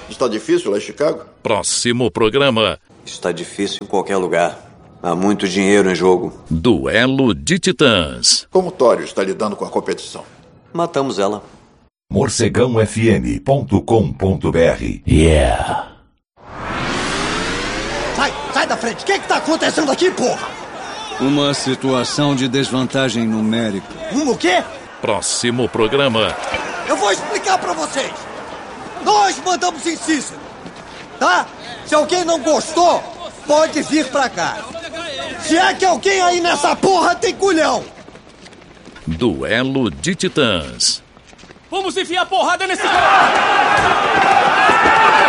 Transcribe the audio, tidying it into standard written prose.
Está difícil lá em Chicago? Próximo programa. Está difícil em qualquer lugar. Há muito dinheiro em jogo. Duelo de Titãs. Como o Tório está lidando com a competição? Matamos ela. morcegãofm.com.br. Yeah. Sai da frente! O que está acontecendo aqui, porra? Uma situação de desvantagem numérica. O quê? Próximo programa. Eu vou explicar pra vocês. Nós mandamos em Cícero, tá? Se alguém não gostou, pode vir pra cá. Se é que alguém aí nessa porra tem culhão. Duelo de Titãs. Vamos enfiar porrada nesse cara!